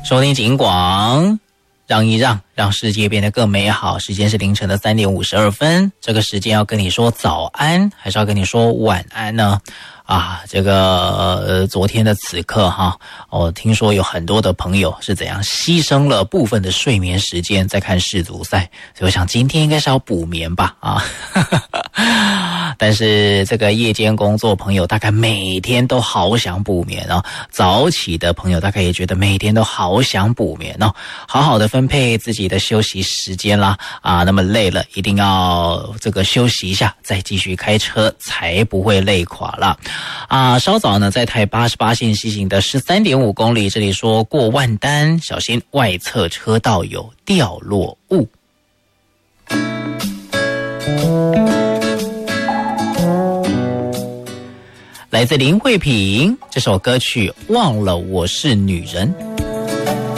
收听警广，让一让，让世界变得更美好。时间是凌晨的3点52分，这个时间要跟你说早安，还是要跟你说晚安呢？这个昨天的此刻哈，我听说有很多的朋友是怎样牺牲了部分的睡眠时间在看世足赛，所以我想今天应该是要补眠吧但是这个夜间工作朋友大概每天都好想补眠哦，早起的朋友大概也觉得每天都好想补眠哦，好好的分配自己的休息时间啦那么累了一定要这个休息一下，再继续开车才不会累垮了稍早呢在台88线西行的 13.5 公里，这里说过万丹小心外侧车道有掉落物。来自林慧萍这首歌曲《忘了我是女人》。